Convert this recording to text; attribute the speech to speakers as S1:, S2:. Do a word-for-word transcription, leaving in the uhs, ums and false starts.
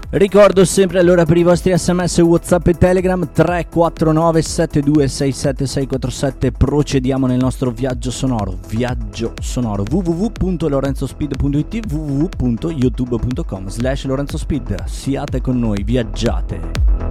S1: Ricordo sempre allora per i vostri sms, whatsapp e telegram tre quattro nove sette due sei sette sei quattro sette. Procediamo nel nostro viaggio sonoro. Viaggio sonoro w w w punto lorenzospeed punto i t, w w w punto youtube punto com slash lorenzospeed. Siate con noi, viaggiate.